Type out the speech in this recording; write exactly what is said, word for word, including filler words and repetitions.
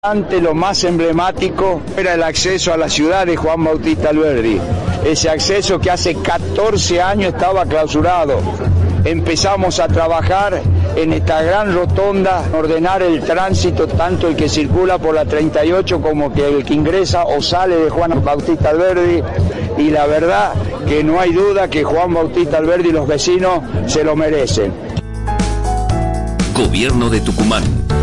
Ante lo más emblemático era el acceso a la ciudad de Juan Bautista Alberdi, ese acceso que hace catorce años estaba clausurado. Empezamos a trabajar en esta gran rotonda, ordenar el tránsito, tanto el que circula por la treinta y ocho como que el que ingresa o sale de Juan Bautista Alberdi, y la verdad que no hay duda que Juan Bautista Alberdi y los vecinos se lo merecen. Gobierno de Tucumán.